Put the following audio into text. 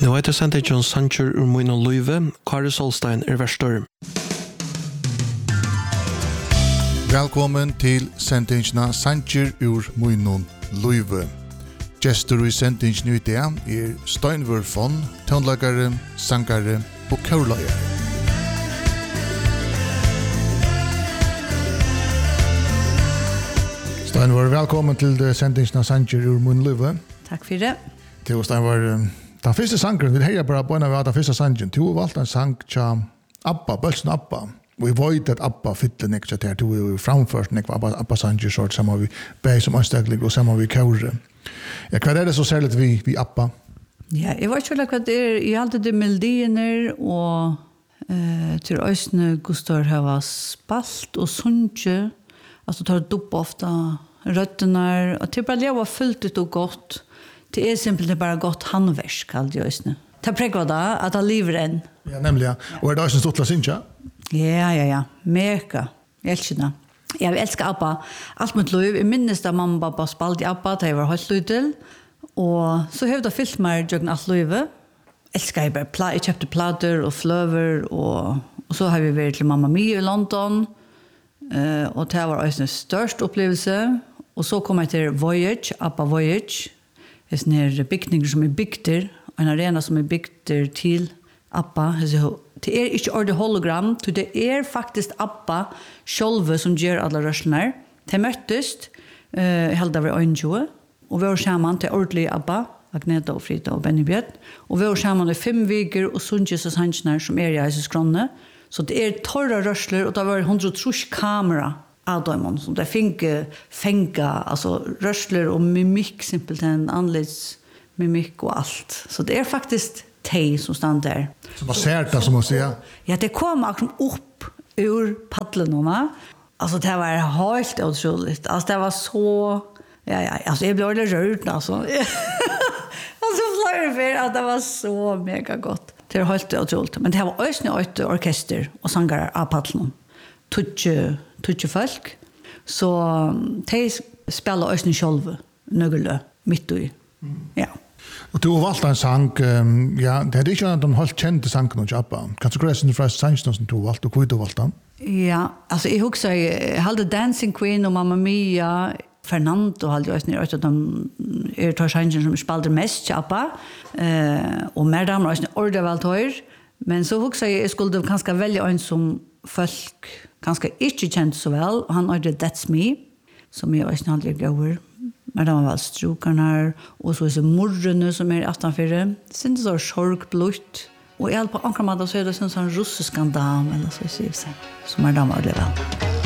Nu heter Santa John Sancher ur Moin og Løyve, Kari Solstein verstor. Velkommen til sendingene Sancher ur Moin og Løyve. Gestor i sendingen i dag Steinvor Fond, tonlagare, sangare og kjørløyere. Steinvor, velkommen til sendingen Sancher ur Moin og Løyve. Takk for det. Til Steinvor, den første sangeren, vi hører bare på en av den første sangeren. Du har valgt en sang til Abba, Bølsen Abba. Og vi vet at Abba fyller nekst til her. Du har jo framført nekst Abba sanger, så sammen vi bæg som anstægelig og sammen vi kjører. Ja, hva det så særlig vi Abba? Ja, jeg vet ikke hva det I alltid de melodiener og til øsne Gustav har spalt og sunge. Altså tar det opp ofte røttene. Og til bare leva fullt ut og godt. Det simpelthen bare godt handverk, kallte jeg øsne. Det preger da at han lever enn. Ja, nemlig, ja. Og det også en stort til å synge? Ja. Mega. Jeg elsker det. Jeg elsker Abba. Alt mitt liv. Jeg minnes da mamma og pappa spalte I Abba, da jeg var helt lydel. Og så har jeg filmt meg gjøkken alt livet. Elsker jeg bare. Jeg kjøpte plater og fløver, og så har vi vært til Mamma Mia I London. Og det var også en størst opplevelse. Og så kom jeg til Voyage, Abba Voyage. Det är byggningar som bygder, en arena som bygder till Abba. Det inte ordet hologram, det faktiskt Abba själva som gör alla rösterna. De möttes helt av Øynjøe, og vi var sammen til ordentlig Abba, Agneta og Frida og Benny Bjørn, og vi var sammen I 5 veker og sunges og sangsene som I Jesus Kronne. Så det torra rørsler, og det var 130 kamera av dem, som det fenga, altså rørsler og mimikk, simpelthen, annerledes mimikk og alt. Så det faktisk teg som stand der. Som var särta som man säger. Ja, det kom akkurat upp ur paddlarna. Alltså det var helt otroligt. Alltså det var så alltså jag blev alldeles rörd alltså. Alltså flera för att det var så mega gott. Det var helt otroligt. Men det var också ett orkester och sångare av paddlarna. Tutje folk. Så de spelar också själva några mitt I. Ja. Og du har valgt en sang, ja, det ikke en av de helt kjente sangene av Abba. Kan du græse den fra sangene som du har valgt, og hvor du har valgt den? Ja, altså jeg husker, jeg hadde Dancing Queen og Mamma Mia, Fernando hadde jeg også, og de tar sangene som spalter mest til Abba, og mer damer også ordet valgt høyre, men så husker jeg skulle kanskje velge en som folk kanskje ikke kjente så vel, og han ordet That's Me, som jeg også hadde gøyere. Men det var strukarna och så är morrene som aftanfyrre. Sen det så sorgblutt. Och I allt på ankramata så är det en sån russisk dam eller så säger sig. Som damer det väl.